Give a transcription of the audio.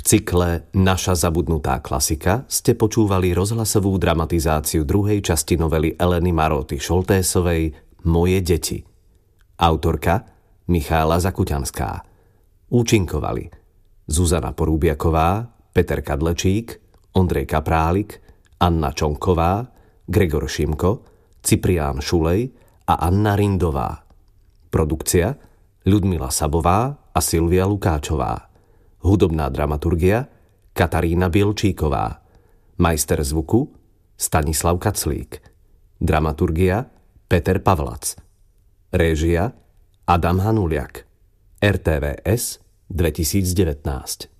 cykle Naša zabudnutá klasika ste počúvali rozhlasovú dramatizáciu druhej časti novely Eleny Maróty Šoltésovej Moje deti. Autorka Michála Zakuťanská. Účinkovali Zuzana Porúbiaková, Peter Kadlečík, Ondrej Kaprálik, Anna Čonková, Gregor Šimko, Ciprián Šulej a Anna Rindová. Produkcia Ľudmila Sabová a Silvia Lukáčová. Hudobná dramaturgia Katarína Bielčíková. Majster zvuku Stanislav Kaclík. Dramaturgia Peter Pavlac. Réžia Adam Hanuliak. RTVS 2019.